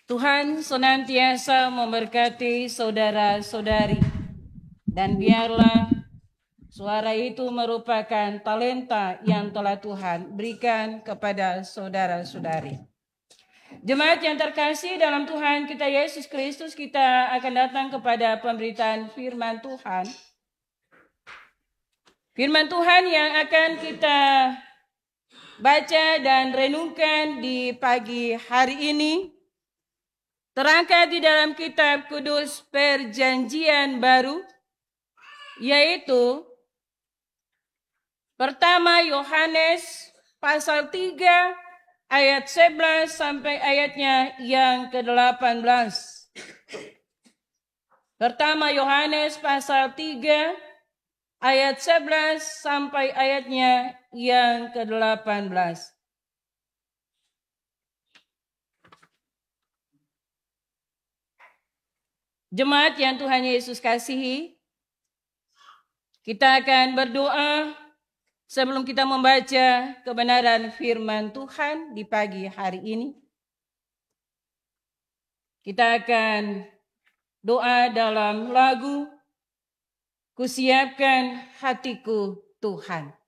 Tuhan senantiasa memberkati saudara-saudari, dan biarlah suara itu merupakan talenta yang telah Tuhan berikan kepada saudara-saudari. Jemaat yang terkasih dalam Tuhan kita Yesus Kristus, kita akan datang kepada pemberitaan firman Tuhan. Firman Tuhan yang akan kita baca dan renungkan di pagi hari ini terangkat di dalam kitab Kudus Perjanjian Baru, yaitu pertama Yohanes pasal 3 ayat 11 sampai ayatnya yang ke-18. Pertama Yohanes pasal 3 ayat 11 sampai ayatnya yang ke-18. Jemaat yang Tuhan Yesus kasihi, kita akan berdoa sebelum kita membaca kebenaran firman Tuhan di pagi hari ini. Kita akan doa dalam lagu Kusiapkan Hatiku Tuhan.